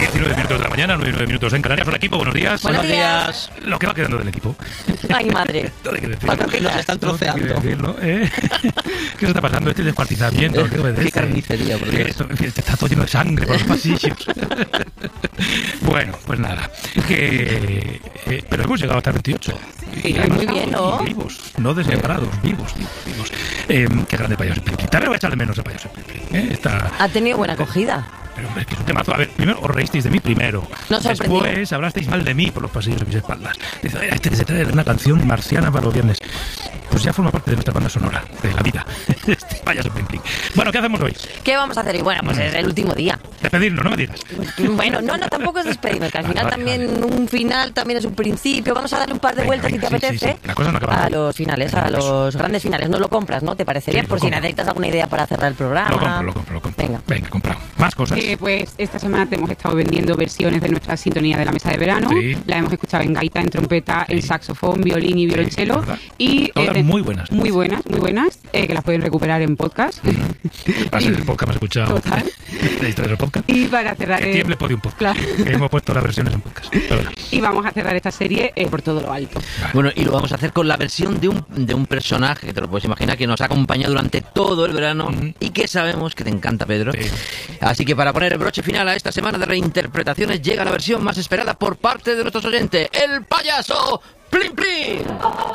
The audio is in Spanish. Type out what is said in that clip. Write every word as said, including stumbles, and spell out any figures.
diecinueve minutos de la mañana, nueve minutos en Canarias. Hola, equipo, buenos días. Buenos días. Lo que va quedando del equipo. Ay, madre. Todo hay que decir. Nos están troceando. Decir, ¿no? ¿Eh? ¿Qué se está pasando? Este descuartizamiento. ¿Qué, ¿Qué carnicería? ¿Qué esto? Está todo lleno de sangre por los pasillos. Bueno, pues nada. Que, eh, pero hemos llegado hasta el veintiocho. Sí, muy bien, ¿no? Vivos, no desembrados, vivos, vivos, vivos. Eh, qué grande Payaso Pli Pli. También voy a echar de menos a Payaso Pli Pli. ¿Eh? Está... Ha tenido buena acogida. Pero hombre, es que es un temazo. A ver, primero os reísteis de mí primero. Nos sorprendió. Después hablasteis mal de mí por los pasillos de mis espaldas. Dice, oye, este que se trae una canción marciana para los viernes. Pues ya forma parte de nuestra banda sonora, de la vida. Este Payaso Pli Pli. Bueno, ¿qué hacemos hoy? ¿Qué vamos a hacer? Y bueno, pues es el último día. Despedirnos, no me digas. Bueno, no, no, tampoco es despedirnos, que al final Vale, vale, también un final también es un principio. Vamos a darle un par de Venga, vueltas venga, si te sí, apetece. sí, sí. La cosa no acaba. A los finales, a los grandes finales. No lo compras, ¿no? ¿Te parece bien? Sí, Por lo si compro. necesitas alguna idea para cerrar el programa. Lo compro, lo compro, lo compro. Venga. Venga, comprado. Más cosas. Eh, pues esta semana te hemos estado vendiendo versiones de nuestra sintonía de la mesa de verano. Sí. La hemos escuchado en gaita, en trompeta, Sí. en saxofón, violín y violonchelo. Sí, es verdad. y Todas de- muy buenas. Muy buenas, muy buenas, eh, que las pueden recuperar en podcast. Va a ser el podcast más escuchado Total. de la historia del podcast. Y para cerrar Que eh, tiemble Podium Podcast. claro. Que hemos puesto las versiones en podcast. Pero bueno. y vamos a cerrar esta serie eh, por todo lo alto. Bueno, y lo vamos a hacer con la versión de un, de un personaje, que te lo puedes imaginar, que nos ha acompañado durante todo el verano Ujú. y que sabemos que te encanta, Pedro. Sí. Así que para poner el broche final a esta semana de reinterpretaciones llega la versión más esperada por parte de nuestros oyentes, el Payaso Pli Pli.